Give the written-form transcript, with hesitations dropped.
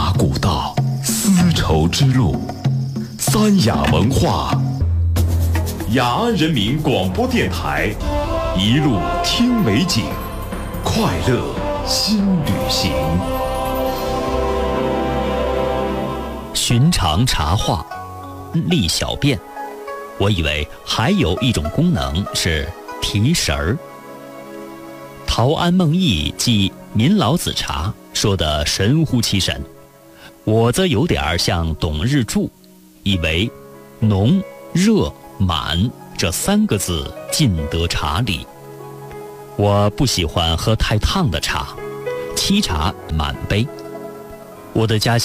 雅古道，丝绸之路，三雅文化，雅安人民广播电台，一路听美景，快乐新旅行。 寻常茶话，利小便。我以为还有一种功能是提神儿。陶庵梦忆记民老子茶说得神乎其神，我则有点像董日柱，以为浓、热、满这3个字尽得茶理。我不喜欢喝太烫的茶，沏茶满杯。我的家乡